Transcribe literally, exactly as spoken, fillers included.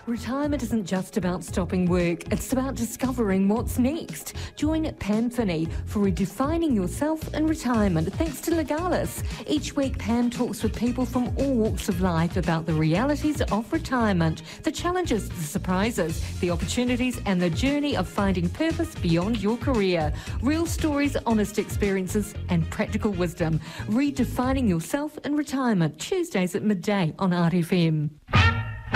Retirement isn't just about stopping work, it's about discovering what's next. Join Pam Finney for Redefining Yourself in Retirement, thanks to Legalis. Each week, Pam talks with people from all walks of life about the realities of retirement, the challenges, the surprises, the opportunities and the journey of finding purpose beyond your career. Real stories, honest experiences and practical wisdom. Redefining Yourself in Retirement, Tuesdays at midday on R F M.